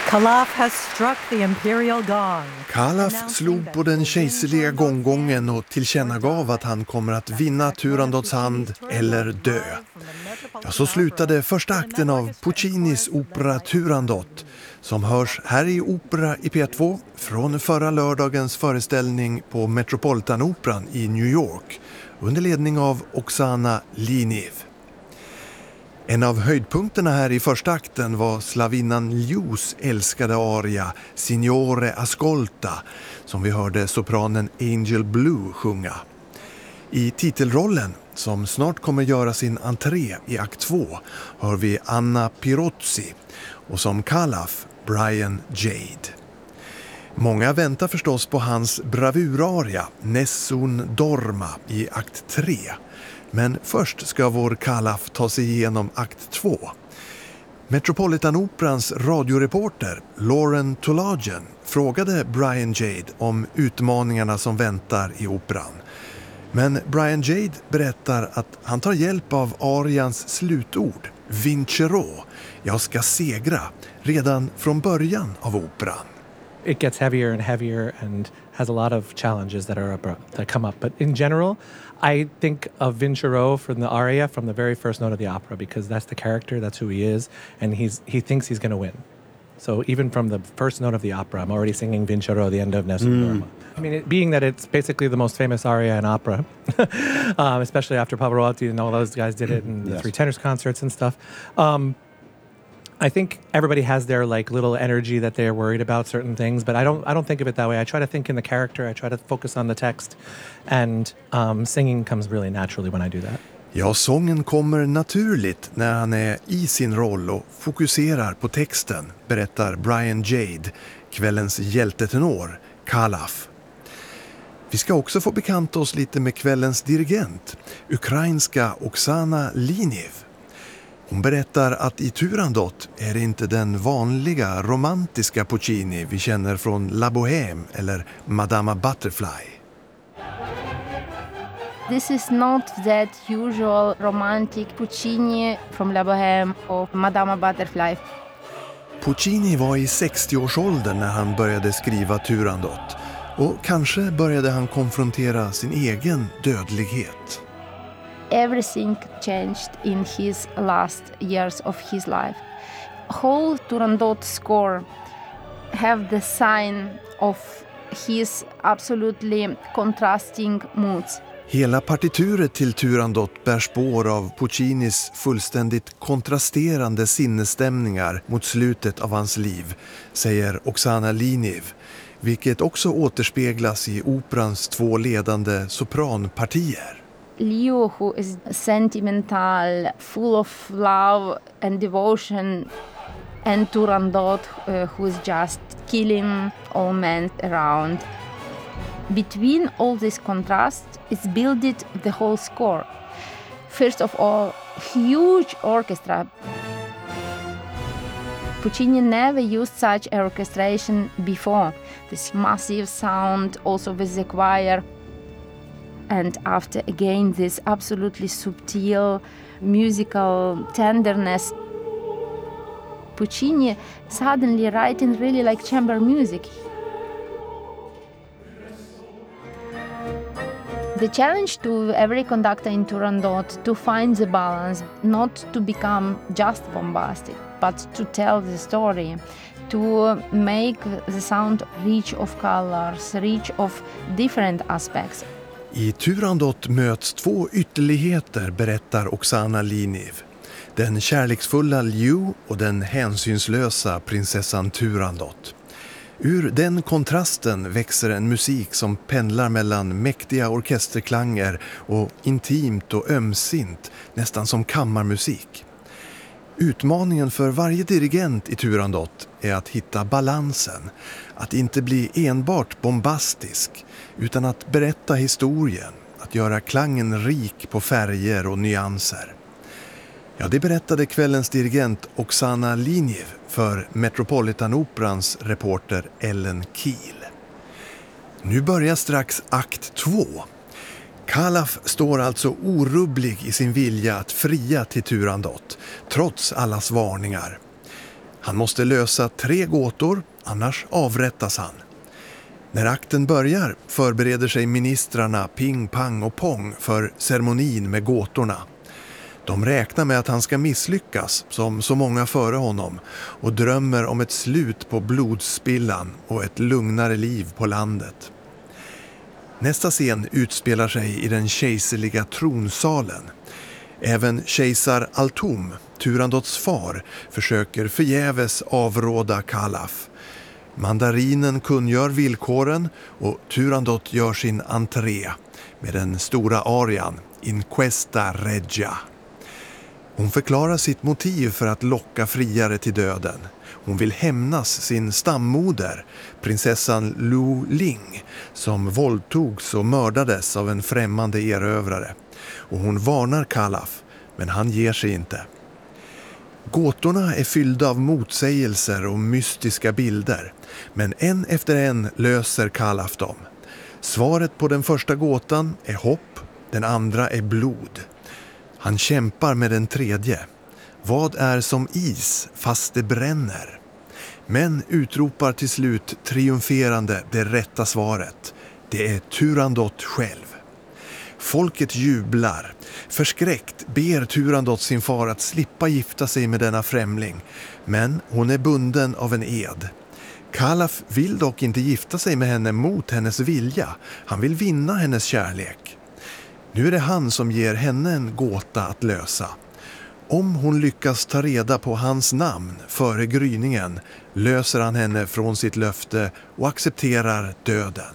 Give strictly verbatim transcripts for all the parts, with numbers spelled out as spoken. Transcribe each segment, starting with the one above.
Calaf has struck the imperial gong. Calaf slog på den kejserliga gonggongen och tillkännagav att han kommer att vinna Turandots hand eller dö. Ja, så slutade första akten av Puccinis opera Turandot, som hörs här i Opera i P två från förra lördagens föreställning på Metropolitanoperan i New York under ledning av Oksana Liniv. En av höjdpunkterna här i första akten var slavinnan Lius älskade aria Signore Ascolta, som vi hörde sopranen Angel Blue sjunga. I titelrollen, som snart kommer göra sin entré i akt två, hör vi Anna Pirozzi och som Calaf Brian Jade. Många väntar förstås på hans bravuraria Nessun Dorma i akt tre. Men först ska vår Calaf ta sig igenom akt två. Metropolitanoperans radioreporter Lauren Tolagen frågade Brian Jade om utmaningarna som väntar i operan. Men Brian Jade berättar att han tar hjälp av arians slutord, Vincerò, jag ska segra, redan från början av operan. It gets heavier and heavier and has a lot of challenges that are up, that come up. But in general, I think of Vincerò from the aria from the very first note of the opera, because that's the character, that's who he is, and he's he thinks he's going to win. So even from the first note of the opera, I'm already singing Vincerò, the end of Nessun Dorma. I mean, it, being that it's basically the most famous aria in opera, um, especially after Pavarotti and all those guys did it, and yes. the Three Tenors concerts and stuff. Um, I think everybody has their like little energy that they're worried about certain things, but I don't. I don't think of it that way. I try to think in the character. I try to focus on the text, and um, singing comes really naturally when I do that. Ja, sången kommer naturligt när han är i sin roll och fokuserar på texten, berättar Brian Jade, kvällens hjältetenor, Calaf. Vi ska också få bekanta oss lite med kvällens dirigent, ukrainska Oksana Liniv. Hon berättar att i Turandot är det inte den vanliga romantiska Puccini vi känner från La Bohème eller Madama Butterfly. This is not that usual romantic Puccini from La Bohème or Madama Butterfly. Puccini var i sextio-årsåldern när han började skriva Turandot, och kanske började han konfrontera sin egen dödlighet. Everything changed in his last years of his life. Whole Turandot score have the sign of his absolutely contrasting moods. Hela partituret till Turandot bär spår av Puccinis fullständigt kontrasterande sinnesstämningar mot slutet av hans liv, säger Oksana Liniv, vilket också återspeglas i operans två ledande sopranpartier. Leo, who is sentimental, full of love and devotion, and Turandot, uh, who is just killing all men around. Between all this contrast is built the whole score. First of all, huge orchestra. Puccini never used such orchestration before. This massive sound, also with the choir. And after, again, this absolutely subtle musical tenderness. Puccini suddenly writing really like chamber music. The challenge to every conductor in Turandot to find the balance, not to become just bombastic, but to tell the story, to make the sound rich of colors, rich of different aspects. I Turandot möts två ytterligheter, berättar Oksana Liniv. Den kärleksfulla Liu och den hänsynslösa prinsessan Turandot. Ur den kontrasten växer en musik som pendlar mellan mäktiga orkesterklanger och intimt och ömsint, nästan som kammarmusik. Utmaningen för varje dirigent i Turandot är att hitta balansen, att inte bli enbart bombastisk, utan att berätta historien, att göra klangen rik på färger och nyanser. Ja, det berättade kvällens dirigent Oksana Liniv för Metropolitanoperans reporter Ellen Kiel. Nu börjar strax akt två. Calaf står alltså orubblig i sin vilja att fria till Turandot, trots allas varningar. Han måste lösa tre gåtor, annars avrättas han. När akten börjar förbereder sig ministrarna Ping, Pang och Pong för ceremonin med gåtorna. De räknar med att han ska misslyckas, som så många före honom, och drömmer om ett slut på blodspillan och ett lugnare liv på landet. Nästa scen utspelar sig i den kejserliga tronsalen. Även kejsar Altum, Turandots far, försöker förgäves avråda Kalaf. Mandarinen kungör villkoren och Turandot gör sin entré med den stora arian In Questa Regia. Hon förklarar sitt motiv för att locka friare till döden. Hon vill hämnas sin stammoder, prinsessan Lu Ling, som våldtogs och mördades av en främmande erövrare. Och hon varnar Kalaf, men han ger sig inte. Gåtorna är fyllda av motsägelser och mystiska bilder, men en efter en löser Kalaf dem. Svaret på den första gåtan är hopp, den andra är blod. Han kämpar med den tredje. Vad är som is fast det bränner? Men utropar till slut triumferande det rätta svaret. Det är Turandot själv. Folket jublar. Förskräckt ber Turandot sin far att slippa gifta sig med denna främling. Men hon är bunden av en ed. Kalaf vill dock inte gifta sig med henne mot hennes vilja. Han vill vinna hennes kärlek. Nu är det han som ger henne en gåta att lösa. Om hon lyckas ta reda på hans namn före gryningen löser han henne från sitt löfte och accepterar döden.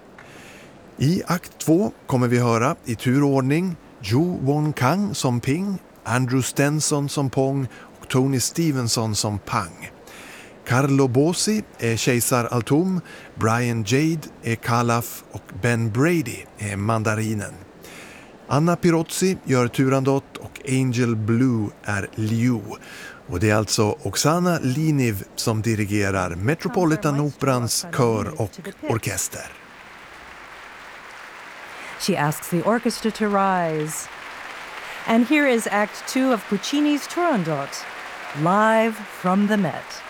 I akt två kommer vi höra i turordning Zhu Won Kang som Ping, Andrew Stenson som Pong och Tony Stevenson som Pang. Carlo Bosi är kejsar Altum, Brian Jade är Kalaf och Ben Brady är mandarinen. Anna Pirozzi gör Turandot och Angel Blue är Liu. Och det är alltså Oksana Liniv som dirigerar Metropolitan Operans kör och orkester. She asks the orchestra to rise. And here is Act Two of Puccini's Turandot, live from the Met.